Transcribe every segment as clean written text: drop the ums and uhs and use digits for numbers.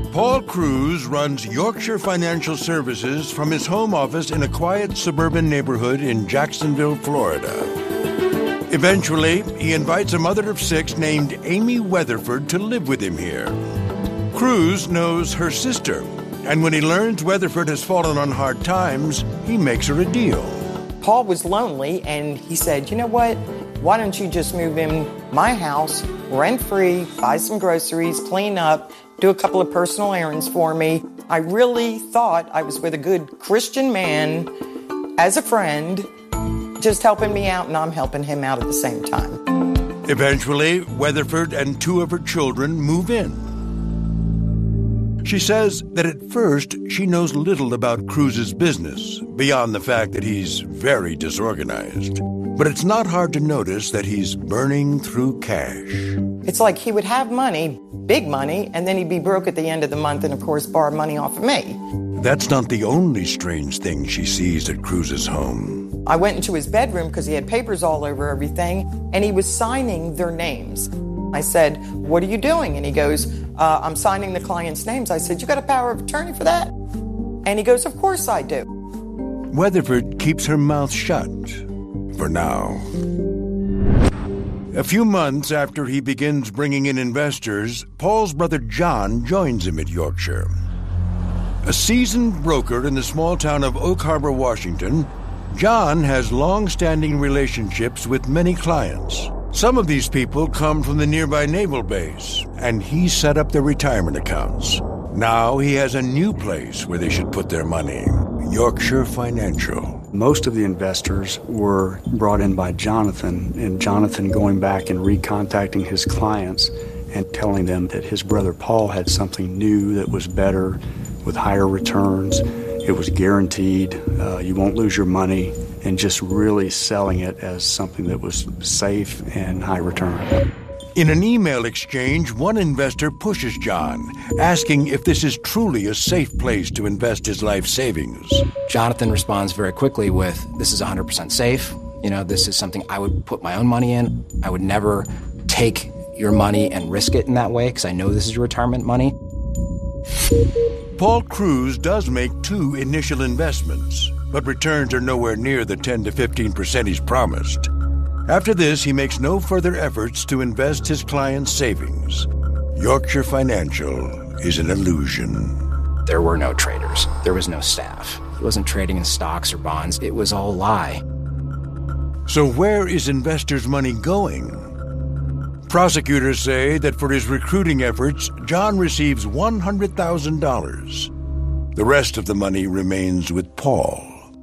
Paul Cruz runs Yorkshire Financial Services from his home office in a quiet suburban neighborhood in Jacksonville, Florida. Eventually, he invites a mother of 6 named Amy Weatherford to live with him here. Cruz knows her sister, and when he learns Weatherford has fallen on hard times, he makes her a deal. Paul was lonely, and he said, you know what? Why don't you just move in my house, rent-free, buy some groceries, clean up, do a couple of personal errands for me. I really thought I was with a good Christian man as a friend, just helping me out, and I'm helping him out at the same time. Eventually, Weatherford and 2 of her children move in. She says that at first she knows little about Cruz's business, beyond the fact that he's very disorganized. But it's not hard to notice that he's burning through cash. It's like he would have money, big money, and then he'd be broke at the end of the month and, of course, borrow money off of me. That's not the only strange thing she sees at Cruz's home. I went into his bedroom because he had papers all over everything, and he was signing their names. I said, what are you doing? And he goes, I'm signing the client's names. I said, you got a power of attorney for that? And he goes, of course I do. Weatherford keeps her mouth shut, for now. A few months after he begins bringing in investors, Paul's brother John joins him at Yorkshire. A seasoned broker in the small town of Oak Harbor, Washington, John has long-standing relationships with many clients. Some of these people come from the nearby naval base, and he set up their retirement accounts. Now he has a new place where they should put their money, Yorkshire Financial. Most of the investors were brought in by Jonathan, and Jonathan going back and recontacting his clients and telling them that his brother Paul had something new that was better with higher returns. It was guaranteed, you won't lose your money, and just really selling it as something that was safe and high return. In an email exchange, one investor pushes John, asking if this is truly a safe place to invest his life savings. Jonathan responds very quickly with, this is 100% safe. You know, this is something I would put my own money in. I would never take your money and risk it in that way because I know this is your retirement money. Paul Cruz does make 2 initial investments, but returns are nowhere near the 10 to 15% he's promised. After this, he makes no further efforts to invest his clients' savings. Yorkshire Financial is an illusion. There were no traders. There was no staff. He wasn't trading in stocks or bonds. It was all a lie. So where is investors' money going? Prosecutors say that for his recruiting efforts, John receives $100,000. The rest of the money remains with Paul.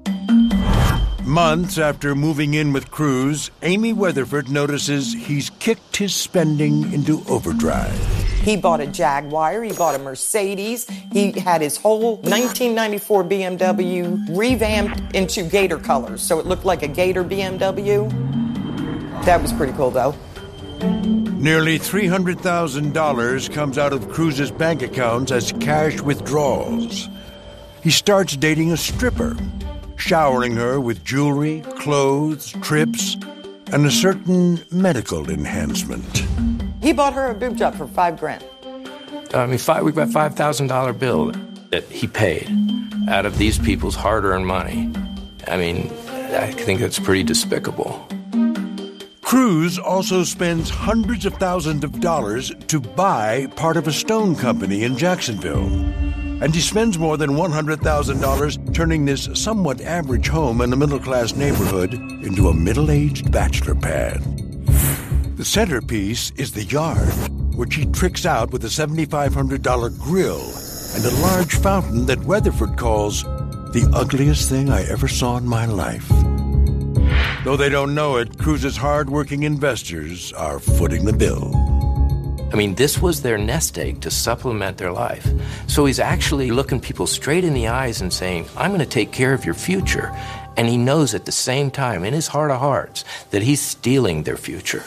Months after moving in with Cruz, Amy Weatherford notices he's kicked his spending into overdrive. He bought a Jaguar, he bought a Mercedes, he had his whole 1994 BMW revamped into Gator colors, so it looked like a Gator BMW. That was pretty cool, though. Nearly $300,000 comes out of Cruz's bank accounts as cash withdrawals. He starts dating a stripper, showering her with jewelry, clothes, trips, and a certain medical enhancement. He bought her a boob job for $5,000. We got $5,000 bill that he paid out of these people's hard-earned money. I mean, I think that's pretty despicable. Cruz also spends hundreds of thousands of dollars to buy part of a stone company in Jacksonville. And he spends more than $100,000 turning this somewhat average home in a middle-class neighborhood into a middle-aged bachelor pad. The centerpiece is the yard, which he tricks out with a $7,500 grill and a large fountain that Weatherford calls the ugliest thing I ever saw in my life. Though they don't know it, Cruz's hard-working investors are footing the bill. I mean, this was their nest egg to supplement their life. So he's actually looking people straight in the eyes and saying, I'm going to take care of your future. And he knows at the same time, in his heart of hearts, that he's stealing their future.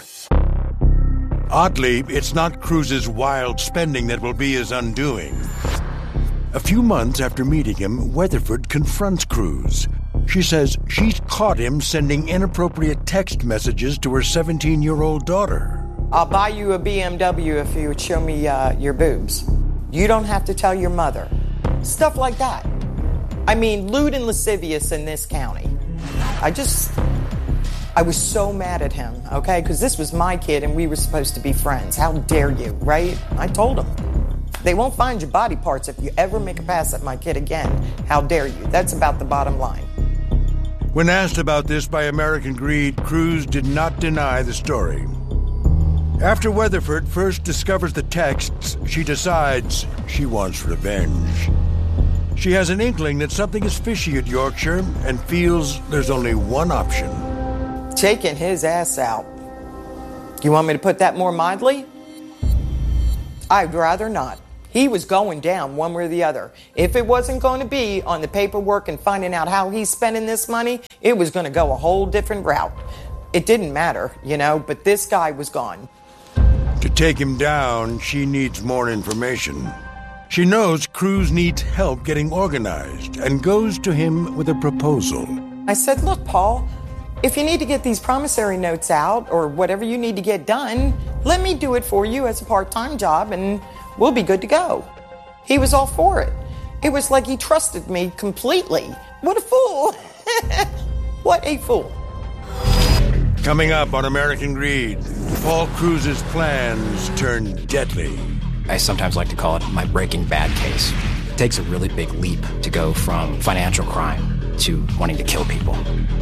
Oddly, it's not Cruz's wild spending that will be his undoing. A few months after meeting him, Weatherford confronts Cruz. She says she's caught him sending inappropriate text messages to her 17-year-old daughter. I'll buy you a BMW if you would show me your boobs. You don't have to tell your mother. Stuff like that. I mean, lewd and lascivious in this county. I was so mad at him, okay? Because this was my kid and we were supposed to be friends. How dare you, right? I told him. They won't find your body parts if you ever make a pass at my kid again. How dare you? That's about the bottom line. When asked about this by American Greed, Cruz did not deny the story. After Weatherford first discovers the texts, she decides she wants revenge. She has an inkling that something is fishy at Yorkshire and feels there's only one option. Taking his ass out. You want me to put that more mildly? I'd rather not. He was going down one way or the other. If it wasn't going to be on the paperwork and finding out how he's spending this money, it was going to go a whole different route. It didn't matter, but this guy was gone. To take him down, she needs more information. She knows Cruz needs help getting organized and goes to him with a proposal. I said, look, Paul, if you need to get these promissory notes out or whatever you need to get done, let me do it for you as a part-time job and we'll be good to go. He was all for it. It was like he trusted me completely. What a fool. What a fool. Coming up on American Greed, Paul Cruz's plans turn deadly. I sometimes like to call it my Breaking Bad case. It takes a really big leap to go from financial crime to wanting to kill people.